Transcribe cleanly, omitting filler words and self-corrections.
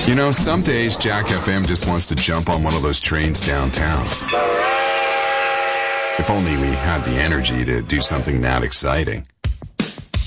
You know, some days Jack FM just wants to jump on one of those trains downtown. If only we had the energy to do something that exciting.